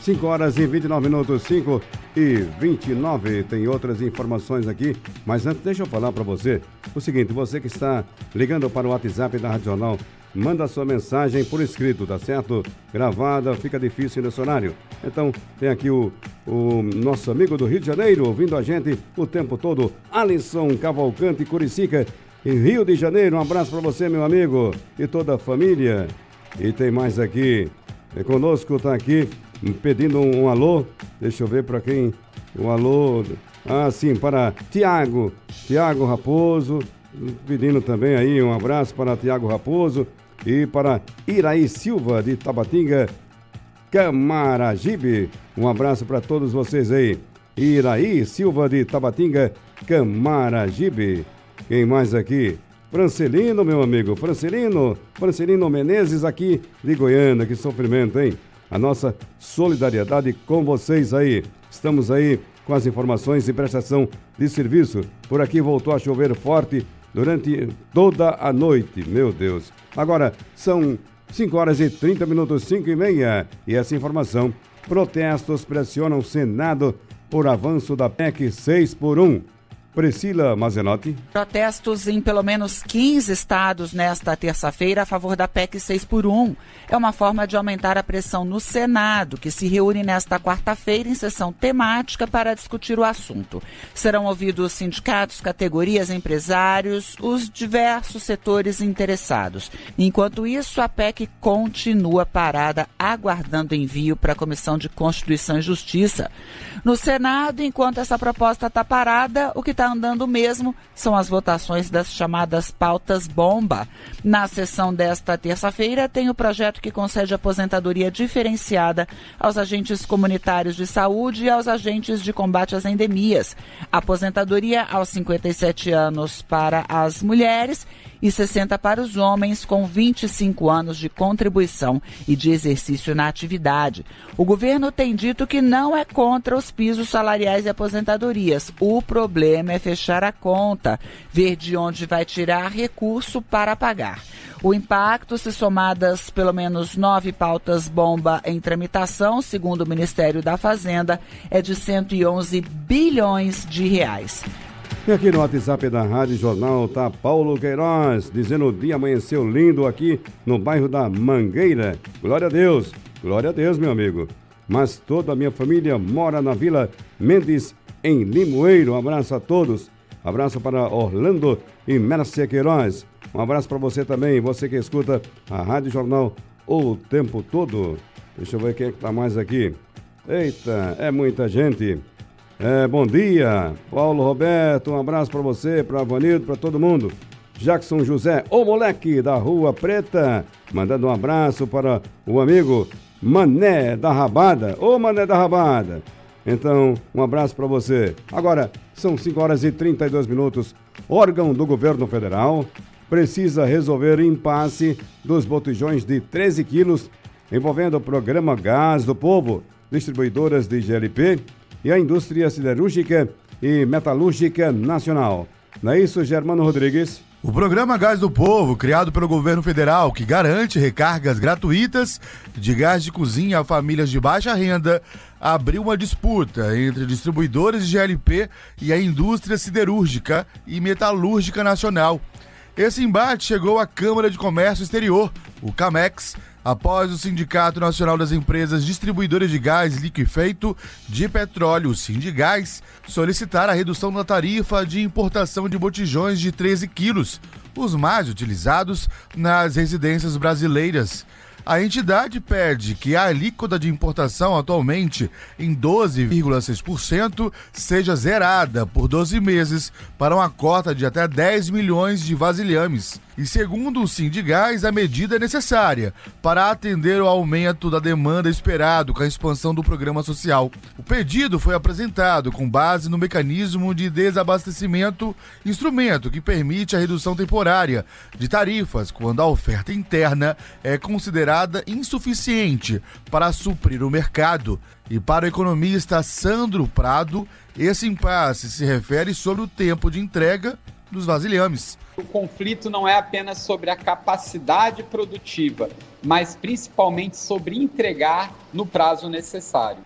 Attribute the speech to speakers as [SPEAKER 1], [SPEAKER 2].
[SPEAKER 1] 5 horas e 29 minutos, 5 e 29. Tem outras informações aqui, mas antes deixa eu falar para você o seguinte: você que está ligando para o WhatsApp da Rádio Jornal, manda sua mensagem por escrito, tá certo? Gravada, fica difícil nesse horário. Então, tem aqui o nosso amigo do Rio de Janeiro, ouvindo a gente o tempo todo, Alisson Cavalcante Curicica, em Rio de Janeiro. Um abraço para você, meu amigo, e toda a família. E tem mais aqui, conosco, tá aqui, pedindo um alô. Deixa eu ver para quem, o alô, sim, para Tiago Raposo, pedindo também aí um abraço para Tiago Raposo e para Iraí Silva de Tabatinga, Camaragibe. Um abraço para todos vocês aí. Iraí Silva de Tabatinga, Camaragibe. Quem mais aqui? Francelino, meu amigo, Francelino Menezes aqui de Goiânia. Que sofrimento, hein? A nossa solidariedade com vocês aí. Estamos aí com as informações de prestação de serviço. Por aqui voltou a chover forte durante toda a noite, meu Deus. Agora são 5 horas e 30 minutos, 5h30. E essa informação: protestos pressionam o Senado por avanço da PEC 6x1. Priscila Mazenotti.
[SPEAKER 2] Protestos em pelo menos 15 estados nesta terça-feira a favor da PEC 6x1. É uma forma de aumentar a pressão no Senado, que se reúne nesta quarta-feira em sessão temática para discutir o assunto. Serão ouvidos sindicatos, categorias, empresários, os diversos setores interessados. Enquanto isso, a PEC continua parada, aguardando envio para a Comissão de Constituição e Justiça. No Senado, enquanto essa proposta está parada, o que está andando mesmo são as votações das chamadas pautas bomba. Na sessão desta terça-feira tem o projeto que concede aposentadoria diferenciada aos agentes comunitários de saúde e aos agentes de combate às endemias. Aposentadoria aos 57 anos para as mulheres e 60 para os homens com 25 anos de contribuição e de exercício na atividade. O governo tem dito que não é contra os pisos salariais e aposentadorias. O problema é fechar a conta, ver de onde vai tirar recurso para pagar. O impacto, se somadas pelo menos 9 pautas bomba em tramitação, segundo o Ministério da Fazenda, é de 111 bilhões de reais.
[SPEAKER 1] E aqui no WhatsApp da Rádio Jornal tá Paulo Queiroz, dizendo: o dia amanheceu lindo aqui no bairro da Mangueira. Glória a Deus, meu amigo. Mas toda a minha família mora na Vila Mendes, em Limoeiro. Um abraço a todos. Abraço para Orlando e Mércia Queiroz. Um abraço para você também, você que escuta a Rádio Jornal o tempo todo. Deixa eu ver quem é que tá mais aqui. Eita, é muita gente. Bom dia, Paulo Roberto, um abraço para você, para Vanildo, para todo mundo. Jackson José, o moleque da Rua Preta, mandando um abraço para o amigo Mané da Rabada. Ô Mané da Rabada, então um abraço para você. Agora são 5 horas e 32 minutos. Órgão do governo federal precisa resolver impasse dos botijões de 13 quilos envolvendo o programa Gás do Povo, distribuidoras de GLP e a indústria siderúrgica e metalúrgica nacional. Não é isso, Germano Rodrigues?
[SPEAKER 3] O programa Gás do Povo, criado pelo governo federal, que garante recargas gratuitas de gás de cozinha a famílias de baixa renda, abriu uma disputa entre distribuidores de GLP e a indústria siderúrgica e metalúrgica nacional. Esse embate chegou à Câmara de Comércio Exterior, o CAMEX, após o Sindicato Nacional das Empresas Distribuidoras de Gás Liquefeito de Petróleo, o Sindigás, solicitar a redução da tarifa de importação de botijões de 13 quilos, os mais utilizados nas residências brasileiras. A entidade pede que a alíquota de importação, atualmente em 12,6%, seja zerada por 12 meses para uma cota de até 10 milhões de vasilhames. E segundo o Sindigás, a medida é necessária para atender o aumento da demanda esperado com a expansão do programa social. O pedido foi apresentado com base no mecanismo de desabastecimento, instrumento que permite a redução temporária de tarifas quando a oferta interna é considerada insuficiente para suprir o mercado. E para o economista Sandro Prado, esse impasse se refere sobre o tempo de entrega dos vasilhames.
[SPEAKER 4] O conflito não é apenas sobre a capacidade produtiva, mas principalmente sobre entregar no prazo necessário.